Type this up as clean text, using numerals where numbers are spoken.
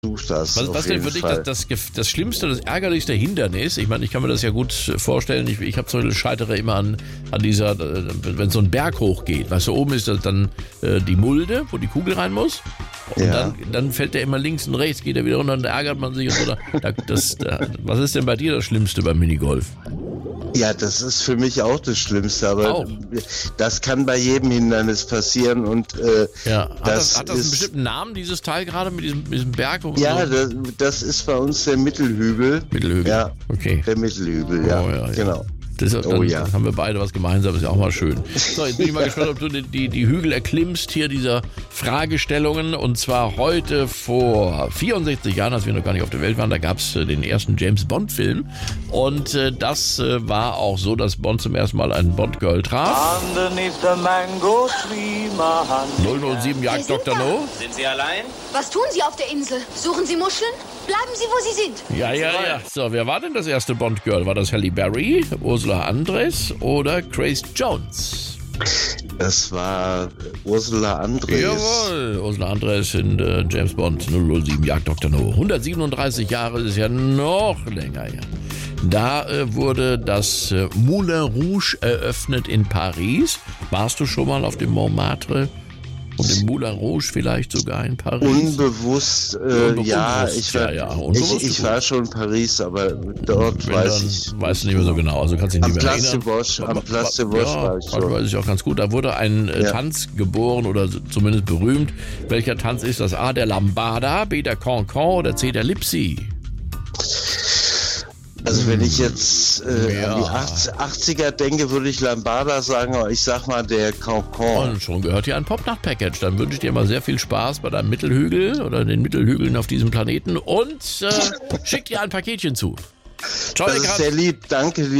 das. Was denn für dich das Schlimmste, das ärgerlichste Hindernis? Ich meine, ich kann mir das ja gut vorstellen. Ich habe zum Beispiel scheitere immer an dieser, wenn so ein Berg hochgeht. Weißt du, oben ist das dann die Mulde, wo die Kugel rein muss. Und dann fällt der immer links und rechts, geht er wieder runter und dann ärgert man sich. Und so. Was ist denn bei dir das Schlimmste beim Minigolf? Ja, das ist für mich auch das Schlimmste, aber das kann bei jedem Hindernis passieren und hat das einen bestimmten Namen, dieses Teil gerade mit diesem Berg? Ja, das ist bei uns der Mittelhügel. Mittelhügel? Ja, okay. Der Mittelhügel, ja, genau. Dann haben wir beide was gemeinsam, ist ja auch mal schön. So, jetzt bin ich mal gespannt, ob du die Hügel erklimmst, hier dieser Fragestellungen. Und zwar heute vor 64 Jahren, als wir noch gar nicht auf der Welt waren, da gab es den ersten James-Bond-Film. Und das war auch so, dass Bond zum ersten Mal einen Bond-Girl traf. 007 jagt Dr. No. Sind Sie allein? Was tun Sie auf der Insel? Suchen Sie Muscheln? Bleiben Sie, wo Sie sind. Ja. So, wer war denn das erste Bond-Girl? War das Halle Berry, Ursula Andress oder Grace Jones? Das war Ursula Andress. Jawohl, Ursula Andress in James Bond 007 jagt Dr. No. 137 Jahre ist ja noch länger her. Da wurde das Moulin Rouge eröffnet in Paris. Warst du schon mal auf dem Montmartre? Und im Moulin Rouge vielleicht sogar in Paris? Unbewusst, ja. Ich war schon in Paris, aber dort weiß du nicht mehr so genau. Also kannst dich nicht mehr erinnern. Am Place de Bosch war ich schon. Weiß ich auch ganz gut. Da wurde ein Tanz geboren oder zumindest berühmt. Welcher Tanz ist das? A, der Lambada, B, der Cancan oder C, der Lipsi? Also wenn ich jetzt an die 80er denke, würde ich Lambada sagen, aber ich sag mal der Cancan. Und schon gehört hier ein Pop-Nacht-Package. Dann wünsche ich dir mal sehr viel Spaß bei deinem Mittelhügel oder den Mittelhügeln auf diesem Planeten und schick dir ein Paketchen zu. Ciao, das ist sehr lieb, danke.